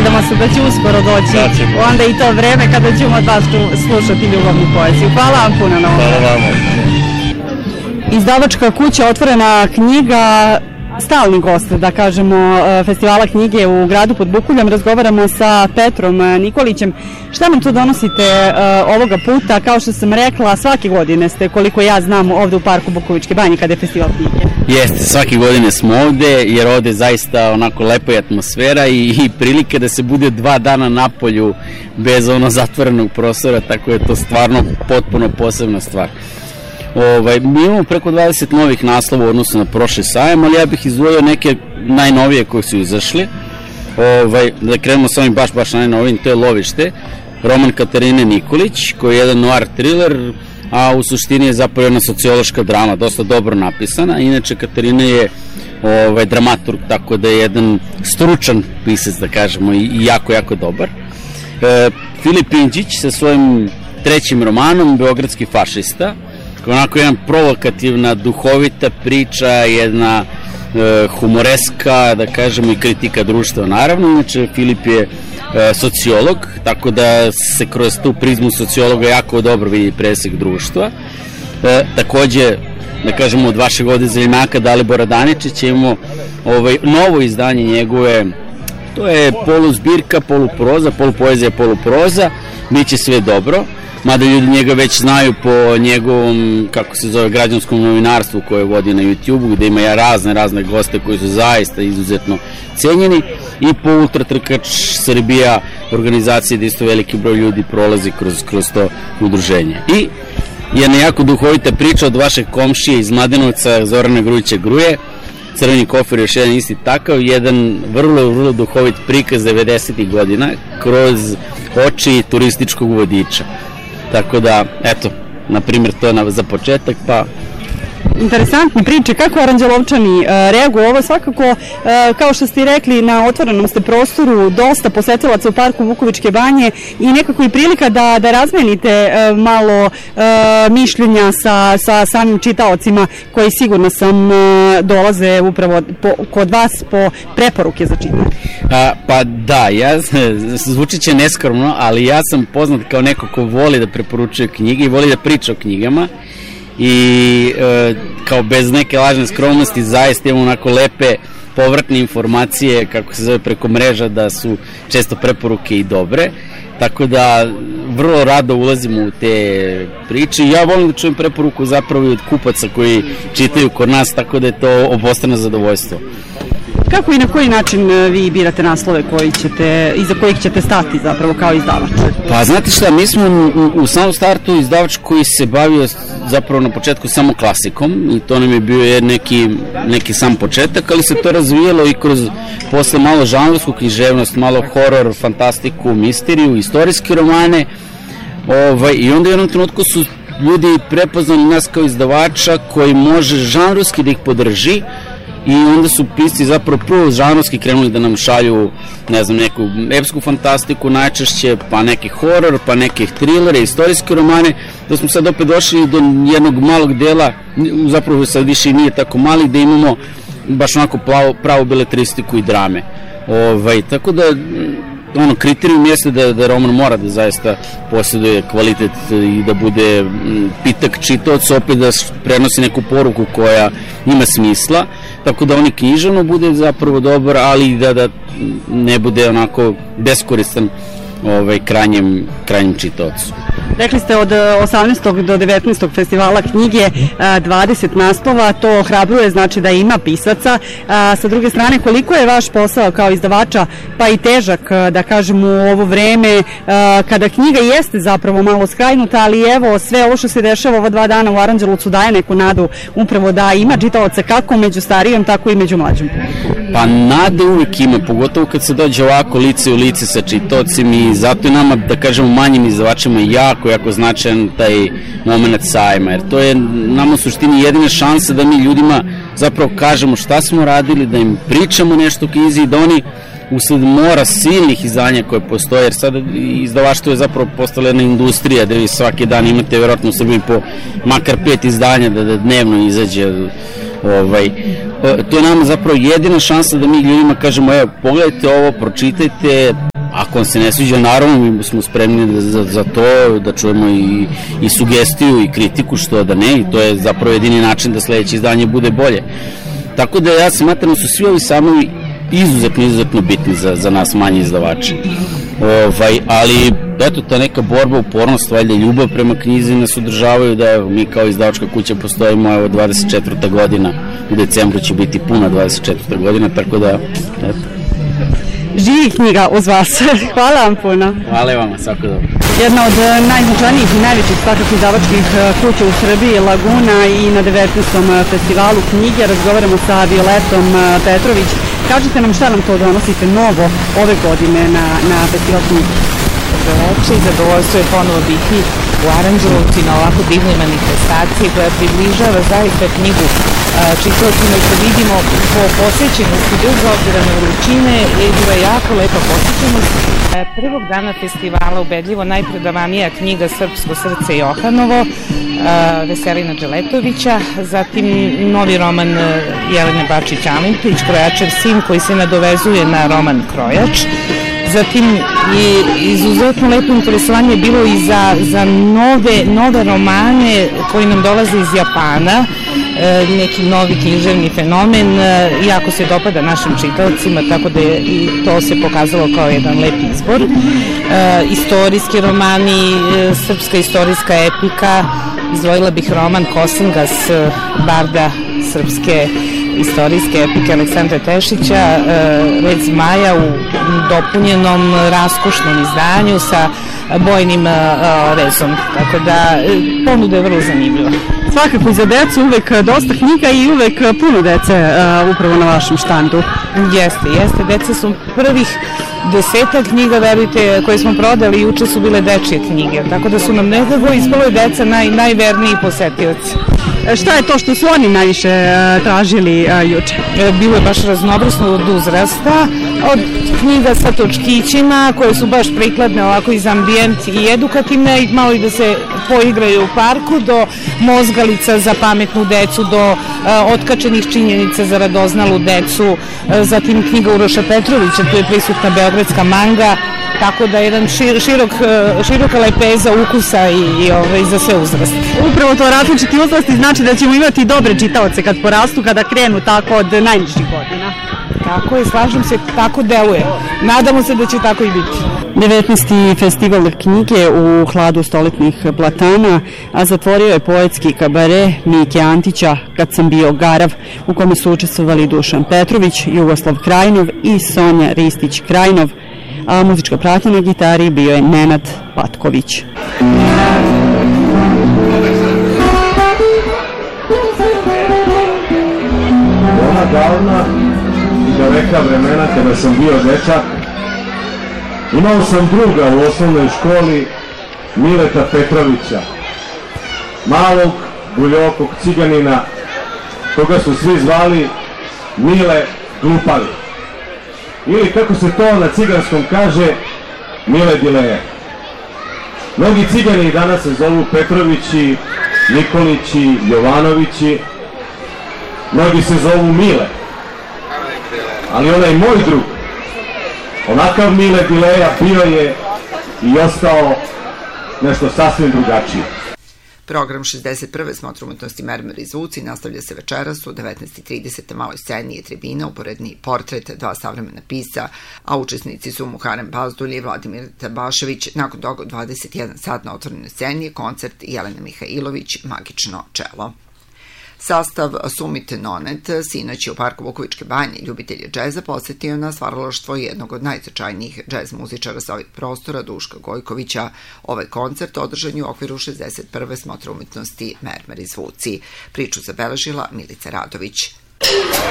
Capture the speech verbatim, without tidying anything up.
nadamo se da će uskoro doći onda i to vreme kada ćemo od vas slušati ljubavnu poeziju. Hvala vam puno na ovom. Hvala vam. Izdavačka kuća Otvorena knjiga, stalni gost, da kažemo, festivala knjige u gradu pod Bukuljom. Razgovaramo sa Petrom Nikolićem. Šta nam to donosite uh, ovoga puta? Kao što sam rekla, svake godine ste, koliko ja znam, ovde u parku Bukovičke banje kada je festival knjige. Jeste, svake godine smo ovde, jer ovde zaista onako lepa je atmosfera i, i prilike da se bude dva dana na polju bez ono zatvorenog prostora, tako je to stvarno potpuno posebna stvar. Ovaj, mi imamo preko dvadeset novih naslova u odnosu na prošli sajam, ali ja bih izdvojio neke najnovije koje su izašli. Ovaj, da krenemo s ovim baš, baš najnovijim, to je Lovište, roman Katarine Nikolić, koji je jedan noir thriller, a u suštini je zapravo jedna sociološka drama, dosta dobro napisana. Inače, Katarina je ovaj, dramaturg, tako da je jedan stručan pisac, da kažemo, i, i jako, jako dobar. E, Filip Indžić sa svojim trećim romanom, Beogradski fašista, onako jedna provokativna, duhovita priča, jedna e, humoreska, da kažemo, i kritika društva, naravno. Inače, Filip je e, sociolog, tako da se kroz tu prizmu sociologa jako dobro vidi presek društva. E, takođe, da kažemo, od vašeg odezeljnaka Dalibora Daničića imamo ovaj, novo izdanje njegove, to je poluzbirka, poluproza, polupoezija, poluproza, biće sve dobro. Mada ljudi njega već znaju po njegovom, kako se zove, građanskom novinarstvu koje vodi na YouTube, gde ima razne, razne goste koji su zaista izuzetno cenjeni, i po Ultratrkač Srbija, organizacije gde isto veliki broj ljudi prolazi kroz, kroz to udruženje. I jedna jako duhovita priča od vašeg komšije iz Mladenovca, Zorana Grujića Gruje, Crveni kofer, još jedan isti takav, jedan vrlo, vrlo duhovit prikaz devedesetih godina kroz oči turističkog vodiča. Tako da, eto, na primjer, to je za početak, pa... Interesantne priče, kako Aranđelovčani uh, reaguju ovo, svakako, uh, kao što ste i rekli, na otvorenom ste prostoru, dosta posetilaca u parku Vukovičke banje i nekako i prilika da, da razmenite uh, malo uh, mišljenja sa, sa samim čitaocima koji, sigurno sam, uh, dolaze upravo po, kod vas po preporuke za čitanje. A, pa da, ja, zvučit će neskromno, ali ja sam poznat kao neko ko voli da preporučuje knjige i voli da priča o knjigama. I e, kao bez neke lažne skromnosti zaista imamo onako lepe povratne informacije, kako se zove, preko mreža, da su često preporuke i dobre, tako da vrlo rado ulazimo u te priče. Ja volim da čujem preporuku zapravo i od kupaca koji čitaju kod nas, tako da je to obostrano zadovoljstvo. Kako i na koji način vi birate naslove koji ćete, iza kojih ćete stati zapravo kao izdavač? Pa znate šta, mi smo u, u samom startu izdavač koji se bavio zapravo na početku samo klasikom i to nam je bio neki, neki sam početak, ali se to razvijelo i kroz posle malo žanrovsku književnost, malo horor, fantastiku, misteriju, istorijske romane, ovaj, i onda u jednom trenutku su ljudi prepoznali nas kao izdavača koji može žanrovski da ih podrži. I onda su pisci zapravo prvo žanrovski krenuli da nam šalju, ne znam, neku epsku fantastiku najčešće, pa neki horor, pa neke trilere, istorijske romane, da smo sad opet došli do jednog malog dela, zapravo sad više i nije tako mali, da imamo baš onako pravu, pravu beletristiku i drame. Ovaj, tako da, ono, kriterijum jeste da, da roman mora da zaista posjeduje kvalitet i da bude pitak čitaoca, opet da prenosi neku poruku koja ima smisla, tako da on i književno bude zapravo dobar, ali i da, da ne bude onako beskoristan ovaj, krajnjem, krajnjem čitaocu. Rekli ste od osamnaestog do devetnaestog festivala knjige dvadeset naslova, to ohrabruje, znači da ima pisaca. Sa druge strane, koliko je vaš posao kao izdavača pa i težak, da kažem, u ovo vreme kada knjiga jeste zapravo malo skrajnuta, ali evo sve ovo što se dešava ova dva dana u Aranđelovcu daje neku nadu upravo da ima čitaoca kako među starijom, tako i među mlađom. Pa nade uvijek ima, pogotovo kad se dođe ovako lice u lice sa čitaocima, i zato je nama, da kažemo, manjim izdavačima jako, jako značajan taj moment sajma, jer to je nama u suštini jedina šansa da mi ljudima zapravo kažemo šta smo radili, da im pričamo nešto o knjizi i da oni usled mora silnih izdanja koje postoje, jer sada izdavaštvo je zapravo postala jedna industrija da vi svaki dan imate vjerojatno u Srbiji po makar pet izdanja da, da dnevno izađe. Ovaj, to je nama zapravo jedina šansa da mi ljudima kažemo, evo, pogledajte ovo, pročitajte, ako vam se ne sviđa, naravno mi smo spremni za, za to da čujemo i, i sugestiju i kritiku, što da ne, i to je zapravo jedini način da sledeće izdanje bude bolje. Tako da ja smatram da su svi ovi samovi izuzetno, izuzetno bitni za, za nas manje izdavači. Ovaj, ali eto, ta neka borba, upornost, valjda ljubav prema knjizi nas održavaju da evo, mi kao izdavačka kuća postojimo, evo dvadeset četvrta godina, u decembru će biti puna dvadeset četvrta godina, tako da eto. Živi knjiga uz vas. Hvala vam puno. Hvala vam, svako dobro. Jedna od najznačajnijih i najvećih svakako izdavačkih kuća u Srbiji je Laguna i na devetnaestom festivalu knjige razgovaramo sa Violetom Petrović. Kažite nam šta nam to donosite novo ove godine na, na festival knjige. Dobroveče i zadovoljstvo je ponovo biti u Aranđelovcu na ovako divnoj manifestaciji koja približava zaista knjigu čitaocima i što vidimo po posjećenosti bez obzira na vrućine je bila jako lepa posjećenost. Prvog dana festivala ubedljivo najprodavanija knjiga Srpsko srce Johanovo Veselina Dželetovića, zatim novi roman Jelene Bačić-Amitrić Krojačev sin koji se nadovezuje na roman Krojač. Zatim je izuzetno lepo interesovanje bilo i za, za nove, nove romane koji nam dolaze iz Japana, e, neki novi književni fenomen, e, jako se dopada našim čitaocima, tako da je i to se pokazalo kao jedan lep izbor. E, istorijski romani, e, srpska istorijska epika, izdvojila bih roman Kosingas, barda srpske istorijske epike Aleksandra Tešića, Red zmaja u dopunjenom raskošnom izdanju sa bojnim rezom. Tako da ponuda je vrlo zanimljiva. Svakako za decu uvek dosta knjiga i uvek puno dece upravo na vašem štandu. Jeste, jeste. Deca su prvih desetak knjiga, verujte, koje smo prodali juče su bile dečije knjige. Tako da su nam nekako ispalo deca naj, najverniji posetioci. Šta je to što su oni najviše uh, tražili uh, juče? Bilo je baš raznovrsno od uzrasta, od knjiga sa točkićima koje su baš prikladne ovako iz ambijent i edukativne i malo i da se poigraju u parku, do mozgalica za pametnu decu, do uh, otkačenih činjenica za radoznalu decu, uh, zatim knjiga Uroša Petrovića, tu je prisutna beogradska manga, tako da je jedan šir, širok, široka lepeza ukusa i, i ovaj, za sve uzraste. Upravo to različiti uzrasti znači da ćemo imati dobre čitaoce kad porastu, kada krenu tako od najnižih godina. Tako je, slažem se, tako deluje. Nadamo se da će tako i biti. devetnaesti festival knjige u hladu stoletnih platana, a zatvorio je poetski kabare Mike Antića Kad sam bio garav, u kome su učestvovali Dušan Petrović, Jugoslav Krajnov i Sonja Ristić-Krajnov, a muzička pratnja na gitari bio je Nenad Patković. Ona davna i daleka vremena kada sam bio dečak, imao sam druga u osnovnoj školi, Mileta Petrovića, malog, buljokog ciganina, koga su svi zvali Mile Glupavi. Ili kako se to na ciganskom kaže, Mile Dileje. Mnogi cigani danas se zovu Petrovići, Nikolići, Jovanovići, mnogi se zovu Mile. Ali onaj moj drug, onakav Mile Dileja bio je i ostao nešto sasvim drugačije. Program šezdeset prve Smotra umetnosti Mermeri zvuci nastavlja se večeras u devetnaest i trideset na maloj sceni je tribina, uporedni portret, dva savremena pisca, a učesnici su Muharem Bazdulj i Vladimir Tabašević. Nakon toga u dvadeset jedan sat na otvorenoj sceni je koncert Jelena Mihajlović Magično čelo. Sastav Sumit Nonet sinoć je u parku Vukovičke banje ljubitelje džeza posetio na stvaralaštvo jednog od najznačajnijih džez muzičara sa ovih prostora, Duška Gojkovića. Ovaj koncert održan je u okviru šezdeset prve Smotra umetnosti Mermeri zvuci. Priču zabeležila Milica Radović.